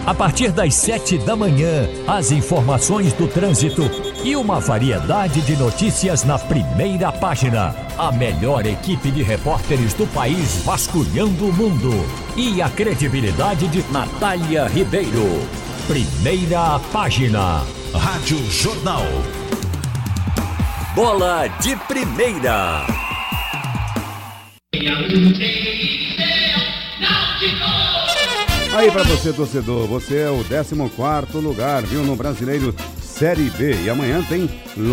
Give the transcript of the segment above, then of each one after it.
A partir das 7 da manhã, as informações do trânsito e uma variedade de notícias na primeira página. A melhor equipe de repórteres do país vasculhando o mundo. E a credibilidade de Natália Ribeiro. Primeira página. Rádio Jornal. Bola de Primeira. Aí pra você, torcedor, você é o 14º lugar, viu, no Brasileiro Série B. E amanhã tem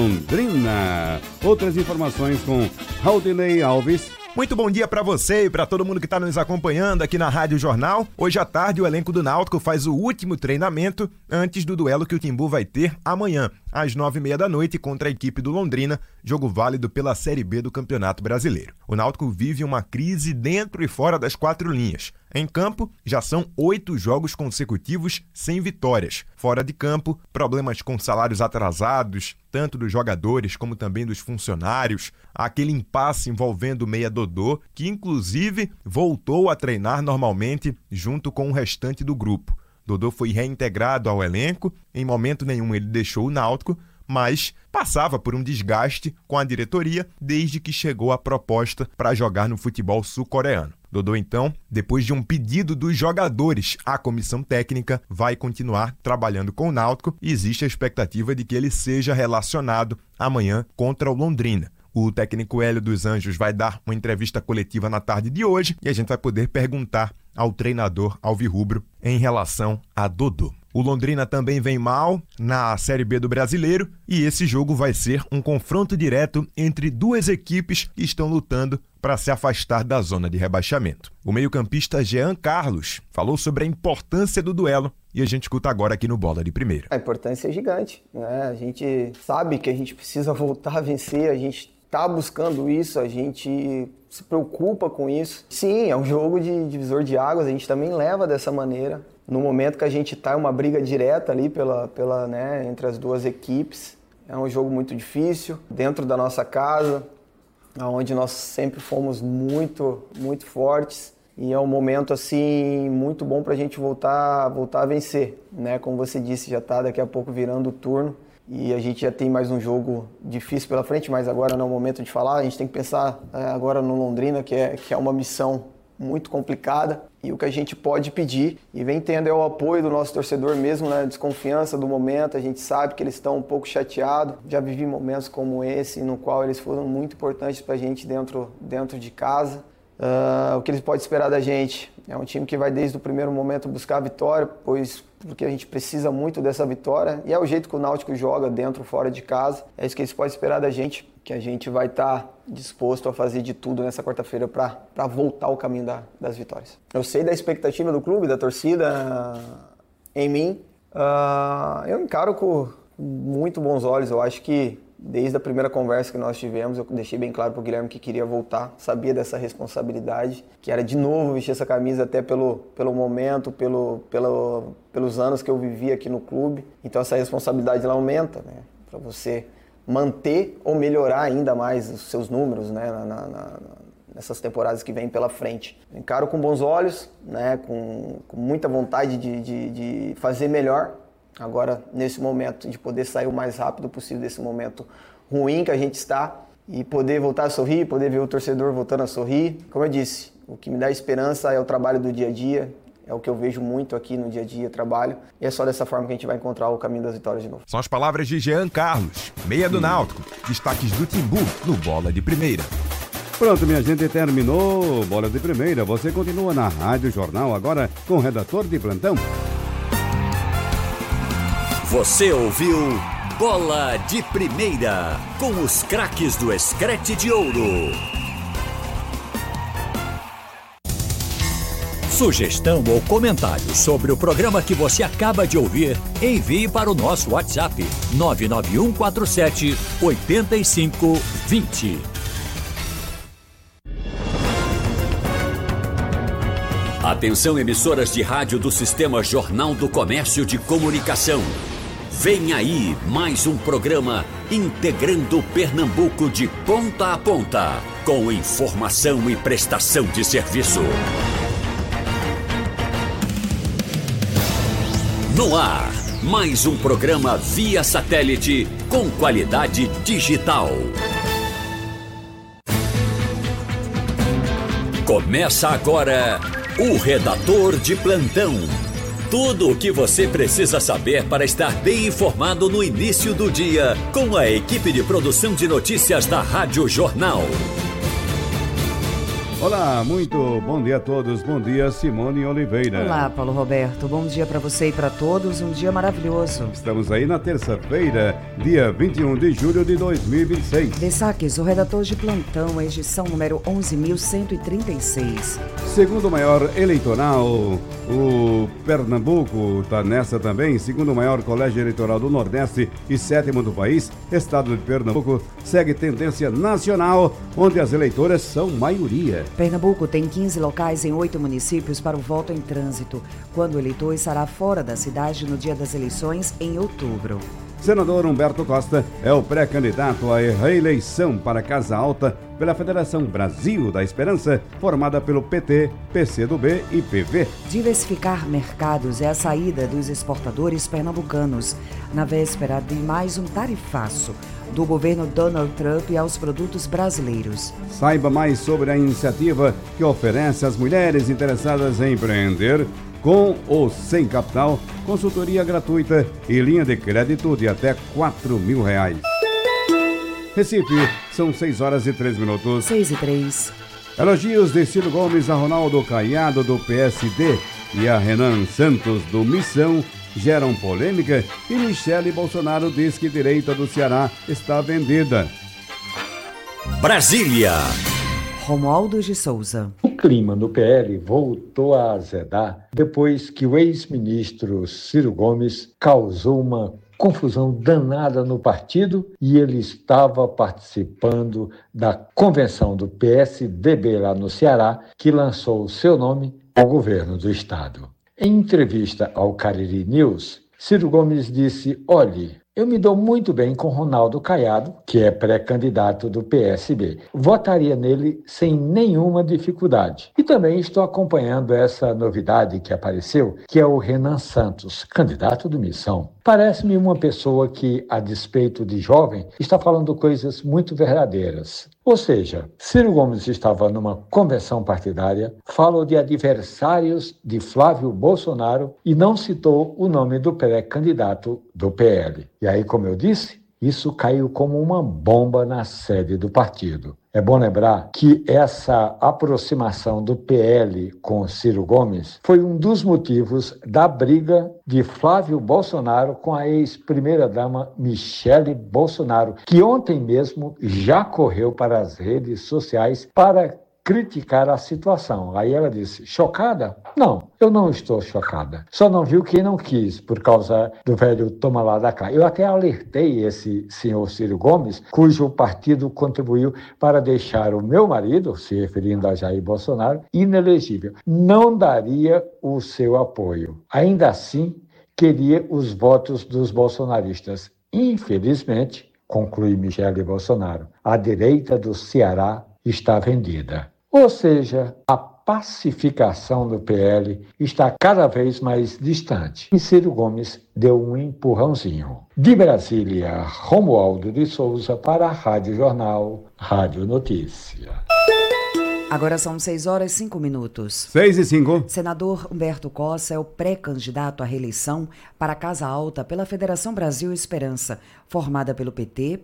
Londrina. Outras informações com Raudinei Alves. Muito bom dia pra você e pra todo mundo que tá nos acompanhando aqui na Rádio Jornal. Hoje à tarde o elenco do Náutico faz o último treinamento antes do duelo que o Timbu vai ter amanhã, às 9h30 da noite, contra a equipe do Londrina, jogo válido pela Série B do Campeonato Brasileiro. O Náutico vive uma crise dentro e fora das 4 linhas. Em campo, já são 8 jogos consecutivos sem vitórias. Fora de campo, problemas com salários atrasados, tanto dos jogadores como também dos funcionários. Aquele impasse envolvendo o meia Dodô, que inclusive voltou a treinar normalmente junto com o restante do grupo. Dodô foi reintegrado ao elenco, em momento nenhum ele deixou o Náutico, mas passava por um desgaste com a diretoria desde que chegou a proposta para jogar no futebol sul-coreano. Dodô, então, depois de um pedido dos jogadores à comissão técnica, vai continuar trabalhando com o Náutico e existe a expectativa de que ele seja relacionado amanhã contra o Londrina. O técnico Hélio dos Anjos vai dar uma entrevista coletiva na tarde de hoje e a gente vai poder perguntar ao treinador alvirrubro em relação a Dodô. O Londrina também vem mal na Série B do Brasileiro e esse jogo vai ser um confronto direto entre duas equipes que estão lutando para se afastar da zona de rebaixamento. O meio-campista Jean Carlos falou sobre a importância do duelo e a gente escuta agora aqui no Bola de Primeira. A importância é gigante, né? A gente sabe que a gente precisa voltar a vencer, a gente está buscando isso, a gente se preocupa com isso. Sim, é um jogo de divisor de águas, a gente também leva dessa maneira. No momento que a gente está em uma briga direta ali entre as duas equipes, é um jogo muito difícil, dentro da nossa casa, onde nós sempre fomos muito, muito fortes. E é um momento assim muito bom para a gente voltar a vencer, né? Como você disse, já está daqui a pouco virando o turno. E a gente já tem mais um jogo difícil pela frente, mas agora não é o momento de falar. A gente tem que pensar agora no Londrina, que é uma missão muito complicada. E o que a gente pode pedir e vem tendo é o apoio do nosso torcedor mesmo, né? Desconfiança do momento. A gente sabe que eles estão um pouco chateados. Já vivi momentos como esse, no qual eles foram muito importantes para a gente dentro de casa. O que eles podem esperar da gente é um time que vai desde o primeiro momento buscar a vitória, porque a gente precisa muito dessa vitória e é o jeito que o Náutico joga dentro e fora de casa. É isso que eles podem esperar da gente, que a gente vai estar disposto a fazer de tudo nessa quarta-feira para voltar ao caminho das vitórias. Eu sei da expectativa do clube, da torcida em mim. Eu encaro com muito bons olhos. Eu acho que desde a primeira conversa que nós tivemos, eu deixei bem claro para o Guilherme que queria voltar, sabia dessa responsabilidade, que era de novo vestir essa camisa até pelo momento, pelos anos que eu vivi aqui no clube. Então essa responsabilidade ela aumenta, né? Para você manter ou melhorar ainda mais os seus números, né? Nessas temporadas que vêm pela frente. Encaro com bons olhos, né? Com muita vontade de fazer melhor. Agora, nesse momento, de poder sair o mais rápido possível desse momento ruim que a gente está e poder voltar a sorrir, poder ver o torcedor voltando a sorrir. Como eu disse, o que me dá esperança é o trabalho do dia a dia, é o que eu vejo muito aqui no dia a dia, trabalho, e é só dessa forma que a gente vai encontrar o caminho das vitórias de novo. São as palavras de Jean Carlos, meia do Náutico, destaques do Timbu no Bola de Primeira. Pronto, minha gente, terminou Bola de Primeira. Você continua na Rádio Jornal agora com o redator de plantão. Você ouviu Bola de Primeira, com os craques do Escrete de Ouro. Sugestão ou comentário sobre o programa que você acaba de ouvir, envie para o nosso WhatsApp 99147-8520. Atenção, emissoras de rádio do Sistema Jornal do Comércio de Comunicação. Vem aí mais um programa integrando Pernambuco de ponta a ponta, com informação e prestação de serviço. No ar, mais um programa via satélite com qualidade digital. Começa agora o Redator de Plantão. Tudo o que você precisa saber para estar bem informado no início do dia, com a equipe de produção de notícias da Rádio Jornal. Olá, muito bom dia a todos. Bom dia, Simone Oliveira. Olá, Paulo Roberto. Bom dia para você e para todos. Um dia maravilhoso. Estamos aí na terça-feira, dia 21 de julho de 2026. Destaques, o Redator de Plantão, edição número 11.136. Segundo maior eleitoral, o Pernambuco está nessa também. Segundo maior colégio eleitoral do Nordeste e sétimo do país, estado de Pernambuco segue tendência nacional, onde as eleitoras são maioria. Pernambuco tem 15 locais em 8 municípios para o voto em trânsito, quando o eleitor estará fora da cidade no dia das eleições, em outubro. Senador Humberto Costa é o pré-candidato à reeleição para a Casa Alta pela Federação Brasil da Esperança, formada pelo PT, PCdoB e PV. Diversificar mercados é a saída dos exportadores pernambucanos, na véspera de mais um tarifaço do governo Donald Trump aos produtos brasileiros. Saiba mais sobre a iniciativa que oferece às mulheres interessadas em empreender, com ou sem capital, consultoria gratuita e linha de crédito de até R$4.000. Recife, são 6h03. 6h03. Elogios de Ciro Gomes a Ronaldo Caiado, do PSD, e a Renan Santos, do Missão, geram polêmica, e Michele Bolsonaro diz que direita do Ceará está vendida. Brasília. Romualdo de Souza. O clima no PL voltou a azedar depois que o ex-ministro Ciro Gomes causou uma confusão danada no partido e ele estava participando da convenção do PSDB lá no Ceará, que lançou o seu nome ao governo do estado. Em entrevista ao Cariri News, Ciro Gomes disse: "Olhe, eu me dou muito bem com Ronaldo Caiado, que é pré-candidato do PSB. Votaria nele sem nenhuma dificuldade. E também estou acompanhando essa novidade que apareceu, que é o Renan Santos, candidato do Missão. Parece-me uma pessoa que, a despeito de jovem, está falando coisas muito verdadeiras." Ou seja, Ciro Gomes estava numa convenção partidária, falou de adversários de Flávio Bolsonaro e não citou o nome do pré-candidato do PL. E aí, como eu disse, isso caiu como uma bomba na sede do partido. É bom lembrar que essa aproximação do PL com Ciro Gomes foi um dos motivos da briga de Flávio Bolsonaro com a ex-primeira-dama Michele Bolsonaro, que ontem mesmo já correu para as redes sociais para criticar a situação. Aí ela disse: "Chocada? Não, eu não estou chocada. Só não viu quem não quis, por causa do velho toma lá da cá." Eu até alertei esse senhor Ciro Gomes, cujo partido contribuiu para deixar o meu marido, se referindo a Jair Bolsonaro, inelegível. Não daria o seu apoio. Ainda assim, queria os votos dos bolsonaristas. Infelizmente, conclui Michele Bolsonaro, a direita do Ceará está vendida. Ou seja, a pacificação do PL está cada vez mais distante. E Ciro Gomes deu um empurrãozinho. De Brasília, Romualdo de Souza para a Rádio Jornal, Rádio Notícia. Agora são 6h05. 6h05. Senador Humberto Costa é o pré-candidato à reeleição para a Casa Alta pela Federação Brasil Esperança, formada pelo PT,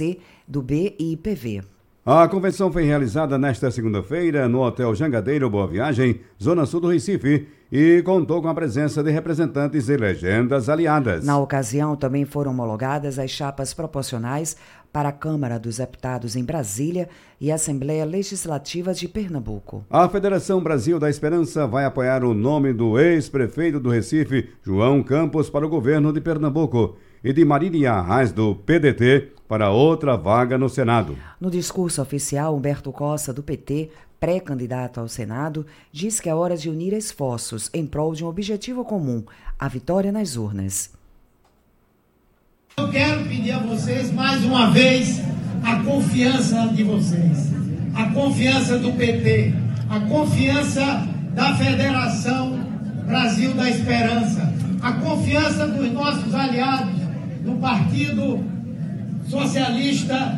PCdoB e PV. A convenção foi realizada nesta segunda-feira no Hotel Jangadeiro Boa Viagem, Zona Sul do Recife, e contou com a presença de representantes de legendas aliadas. Na ocasião, também foram homologadas as chapas proporcionais para a Câmara dos Deputados em Brasília e a Assembleia Legislativa de Pernambuco. A Federação Brasil da Esperança vai apoiar o nome do ex-prefeito do Recife, João Campos, para o governo de Pernambuco, e de Marília Arraes, do PDT, para outra vaga no Senado. No discurso oficial, Humberto Costa, do PT, pré-candidato ao Senado, diz que é hora de unir esforços em prol de um objetivo comum, a vitória nas urnas. Eu quero pedir a vocês, mais uma vez, a confiança de vocês, a confiança do PT, a confiança da Federação Brasil da Esperança, a confiança dos nossos aliados no Partido Socialista